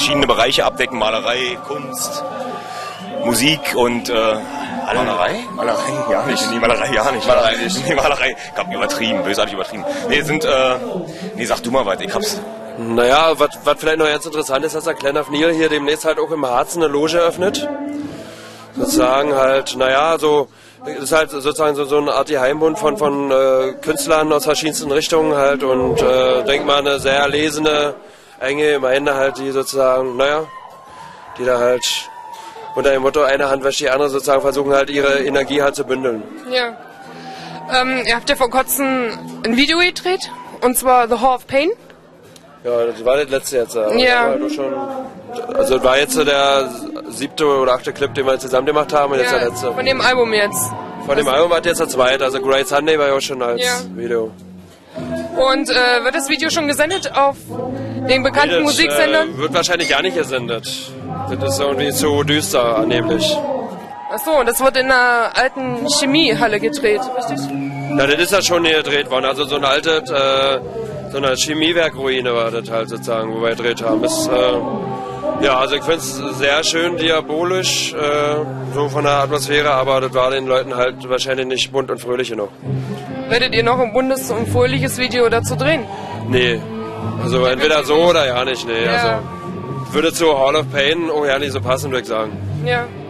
verschiedene Bereiche abdecken, Malerei, Kunst, Musik und Malerei? Malerei, ja nicht. Nee, Malerei, ja nicht. Malerei nicht. Nee, Malerei, ich hab übertrieben, bösartig übertrieben. Nee, sag du mal was, ich hab's. Naja, was vielleicht noch ganz interessant ist, dass der Clan of Neil hier demnächst halt auch im Harz eine Loge öffnet. Sozusagen halt, naja, so, ist halt sozusagen so eine Art Heimbund von Künstlern aus verschiedensten Richtungen halt und denk mal eine sehr erlesene, enge Gemeinde halt, die sozusagen, naja, die da halt unter dem Motto eine Hand wäscht die andere sozusagen versuchen halt ihre Energie halt zu bündeln. Ja. Ihr habt ja vor kurzem ein Video gedreht, und zwar The Hall of Pain. Ja, das war das letzte jetzt. Ja. Das war schon, also das war jetzt so der 7. oder 8. Clip, den wir zusammen gemacht haben und jetzt der letzte. Von dem Album jetzt. Von dem Album hat jetzt der zweite, also Great Sunday war ja auch schon als Video. Und wird das Video schon gesendet auf den bekannten Musiksendern? Wird wahrscheinlich gar nicht gesendet. Das ist irgendwie zu düster angeblich. Achso, und das wird in einer alten Chemiehalle gedreht, richtig? Na, das ist ja schon hier gedreht worden, also so ein altes, so eine Chemiewerkruine war das halt sozusagen, wo wir gedreht haben. Ist, ja, also ich finde es sehr schön diabolisch, so von der Atmosphäre, aber das war den Leuten halt wahrscheinlich nicht bunt und fröhlich genug. Werdet ihr noch ein buntes und fröhliches Video dazu drehen? Nee, also entweder so oder ja nicht, nee. Ja. Also würde zu Hall of Pain auch ja nicht so passen, würde ich sagen. Ja.